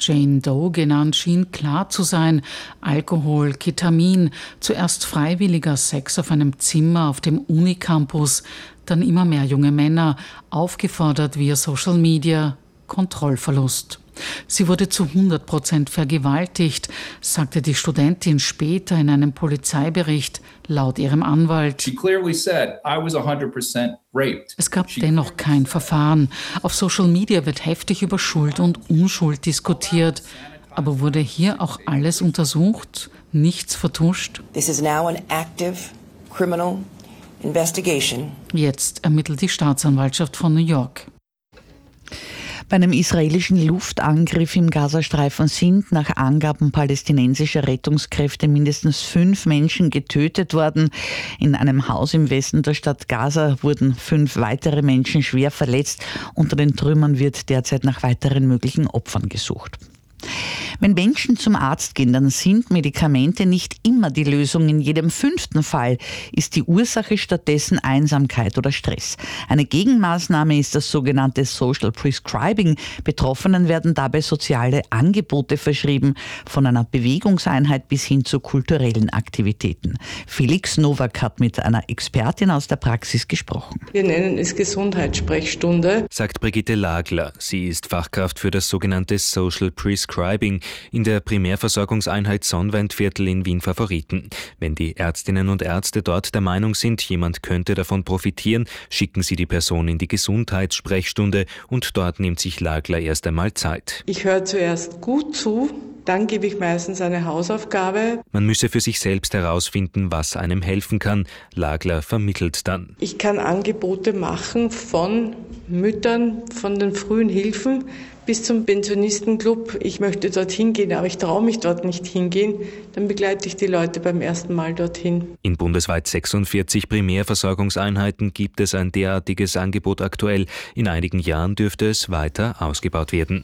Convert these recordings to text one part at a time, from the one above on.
Jane Doe genannt, schien klar zu sein: Alkohol, Ketamin, zuerst freiwilliger Sex auf einem Zimmer auf dem Unicampus, dann immer mehr junge Männer, aufgefordert via Social Media, Kontrollverlust. Sie wurde zu 100% vergewaltigt, sagte die Studentin später in einem Polizeibericht, laut ihrem Anwalt. Es gab dennoch kein Verfahren. Auf Social Media wird heftig über Schuld und Unschuld diskutiert. Aber wurde hier auch alles untersucht? Nichts vertuscht? This is now an active criminal investigation. Jetzt ermittelt die Staatsanwaltschaft von New York. Bei einem israelischen Luftangriff im Gazastreifen sind nach Angaben palästinensischer Rettungskräfte mindestens 5 Menschen getötet worden. In einem Haus im Westen der Stadt Gaza wurden 5 weitere Menschen schwer verletzt. Unter den Trümmern wird derzeit nach weiteren möglichen Opfern gesucht. Wenn Menschen zum Arzt gehen, dann sind Medikamente nicht immer die Lösung. In jedem 5. Fall ist die Ursache stattdessen Einsamkeit oder Stress. Eine Gegenmaßnahme ist das sogenannte Social Prescribing. Betroffenen werden dabei soziale Angebote verschrieben, von einer Bewegungseinheit bis hin zu kulturellen Aktivitäten. Felix Nowak hat mit einer Expertin aus der Praxis gesprochen. Wir nennen es Gesundheitssprechstunde, sagt Brigitte Lagler. Sie ist Fachkraft für das sogenannte Social Prescribing in der Primärversorgungseinheit Sonnwendviertel in Wien Favoriten. Wenn die Ärztinnen und Ärzte dort der Meinung sind, jemand könnte davon profitieren, schicken sie die Person in die Gesundheitssprechstunde und dort nimmt sich Lagler erst einmal Zeit. Ich höre zuerst gut zu, dann gebe ich meistens eine Hausaufgabe. Man müsse für sich selbst herausfinden, was einem helfen kann. Lagler vermittelt dann. Ich kann Angebote machen von Müttern, von den frühen Hilfen bis zum Pensionistenclub. Ich möchte dorthin gehen, aber ich traue mich dort nicht hingehen. Dann begleite ich die Leute beim ersten Mal dorthin. In bundesweit 46 Primärversorgungseinheiten gibt es ein derartiges Angebot aktuell. In einigen Jahren dürfte es weiter ausgebaut werden.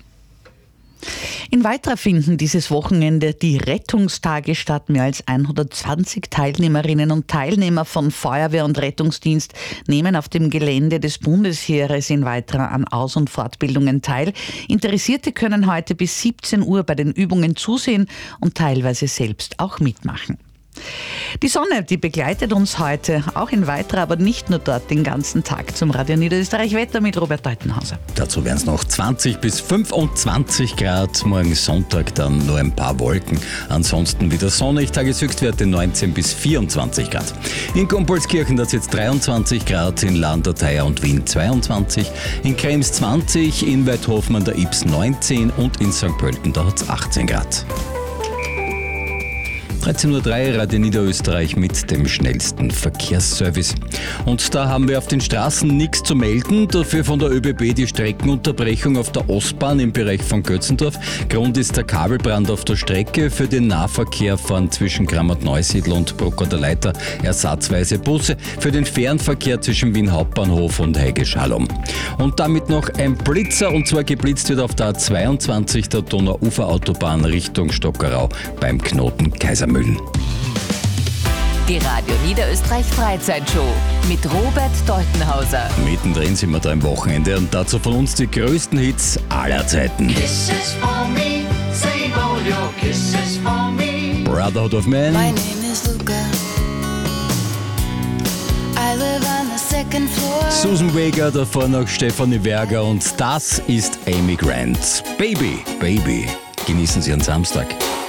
In Weitra finden dieses Wochenende die Rettungstage statt. Mehr als 120 Teilnehmerinnen und Teilnehmer von Feuerwehr und Rettungsdienst nehmen auf dem Gelände des Bundesheeres in Weitra an Aus- und Fortbildungen teil. Interessierte können heute bis 17 Uhr bei den Übungen zusehen und teilweise selbst auch mitmachen. Die Sonne, die begleitet uns heute, auch in Weitra, aber nicht nur dort, den ganzen Tag. Zum Radio Niederösterreich Wetter mit Robert Deutenhauser. Dazu werden es noch 20 bis 25 Grad. Morgen Sonntag dann nur ein paar Wolken. Ansonsten wieder sonnig. Tageshöchstwerte 19 bis 24 Grad. In Gumbolskirchen das jetzt 23 Grad, in Landau-Theier und Wien 22, in Krems 20, in Weidhofen an der Ybbs 19 und in St. Pölten da hat es 18 Grad. 13.03 Uhr, Radio Niederösterreich mit dem schnellsten Verkehrsservice. Und da haben wir auf den Straßen nichts zu melden. Dafür von der ÖBB die Streckenunterbrechung auf der Ostbahn im Bereich von Götzendorf. Grund ist der Kabelbrand auf der Strecke. Für den Nahverkehr fahren zwischen Grammat-Neusiedl und Brucker der Leiter ersatzweise Busse. Für den Fernverkehr zwischen Wien Hauptbahnhof und Heigeschalom. Und damit noch ein Blitzer, und zwar geblitzt wird auf der A22 der Donau-Ufer-Autobahn Richtung Stockerau beim Knoten Kaisermühlen. Die Radio Niederösterreich Freizeitshow mit Robert Deutenhauser. Mittendrin sind wir da im Wochenende und dazu von uns die größten Hits aller Zeiten. Kisses for me, save all your kisses for me. Brotherhood of Man. My name is Luca. I live on the second floor. Susan Vega, davor noch Stefanie Werger und das ist Amy Grant. Baby, Baby. Genießen Sie einen Samstag.